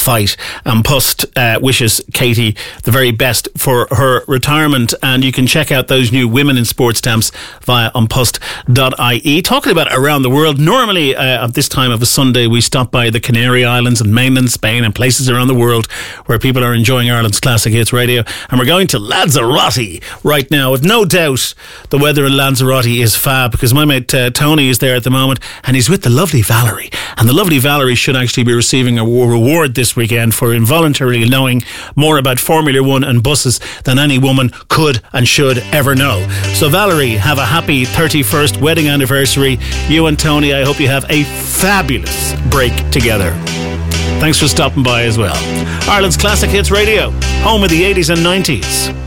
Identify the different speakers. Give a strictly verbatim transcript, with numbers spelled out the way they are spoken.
Speaker 1: fight. And Pust uh, wishes Katie the very best for her retirement. And you can check out those new Women in Sport stamps via unpust dot I E. Talking about around the world, normally uh, at this time of a Sunday we stop by the Canary Islands and mainland Spain and places around the world where people are enjoying Ireland's Classic Hits Radio. And we're going to Lanzarote right now. With no doubt the weather in Lanzarote is fab, because my mate uh, Tony is there at the moment and he's with the lovely Valerie. And the lovely Valerie should actually be receiving a reward this weekend for involuntarily knowing more about Formula One and buses than any woman could and should ever know. So Valerie, have a happy thirty-first wedding anniversary. You and Tony, I hope you have a fabulous break together. Thanks for stopping by as well. Ireland's Classic Hits Radio, home of the eighties and nineties.